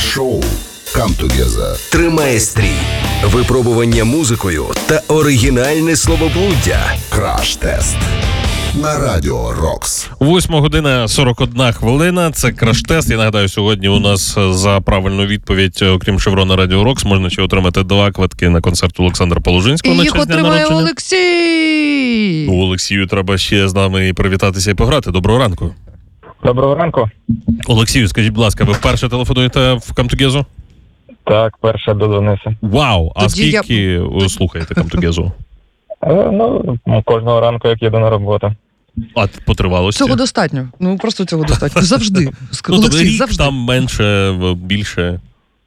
Шоу «Come Together» Тримає стрій, випробування музикою та оригінальне словоблуддя. Краш-тест на Радіо Рокс. 8:41. Це краш-тест. Я нагадаю, сьогодні у нас за правильну відповідь, окрім шеврона Радіо Рокс, можна ще отримати 2 квитки на концерт Олександра Положинського на І їх честь дня отримає народження. Олексій! Ну, Олексію треба ще з нами привітатися і пограти. Доброго ранку. Доброго ранку. Олексію, скажіть, будь ласка, ви вперше телефонуєте в Камтугезу? Так, перша до Дениса. Вау! А Тоді скільки ви слухаєте Камтугезу? Кожного ранку, як їду на роботу. А по тривалості? Цього достатньо. Ну, просто цього достатньо. Завжди. Ну, тобто Олексій, рік завжди. там менше, більше.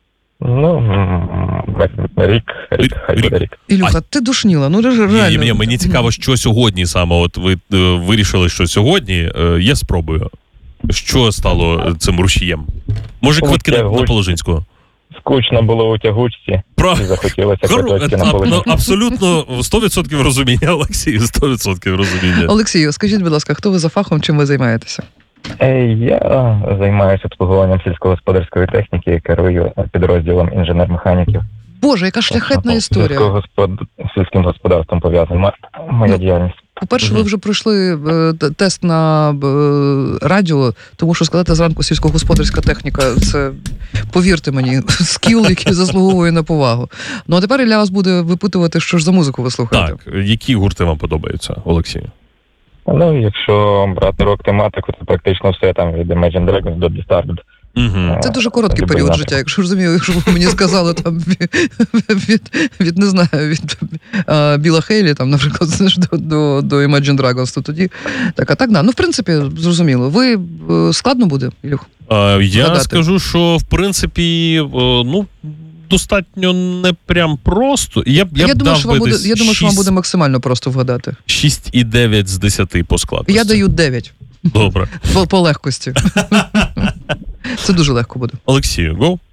Рік, хай буде рік. Ілюха, ти душніла. Ну, реально. Ні, мені цікаво, що сьогодні саме. От ви вирішили, що сьогодні я спробую. Що стало цим рушієм? Може, квитки на Положинського? Скучно було у тягучці. І захотілося квиточки на Положинського. Абсолютно 100% розуміння, Олексій, 100% розуміння. Олексію, скажіть, будь ласка, хто ви за фахом, чим ви займаєтеся? Я займаюся обслуговуванням сільськогосподарської техніки, керую підрозділом інженер-механіків. Боже, яка шляхетна історія. Сільським господарством пов'язана моя діяльність. По-перше, ви вже пройшли тест на радіо, тому що сказати зранку сільськогосподарська техніка, це, повірте мені, скіл, який заслуговує на повагу. Ну, а тепер Ілля вас буде випитувати, що ж за музику ви слухаєте. Так, які гурти вам подобаються, Олексій? Ну, якщо брати рок-тематику, то практично все там від Imagine Dragons до Disturbed. Угу. Це дуже короткий період життя, якщо розумію, якщо ви мені сказали там від не знаю, від Біла Хейлі, там, наприклад, до Imagine Dragons, то тоді так, а так, да. Ну, в принципі, зрозуміло. Ви складно буде, Ілюх? Я Згадати. скажу, що, в принципі, ну, достатньо не прям просто. Я думаю, що вам буде максимально просто вгадати. 6,9 з 10 по складності. Я даю 9. Добре. По легкості. Це дуже легко буде. Олексію, го.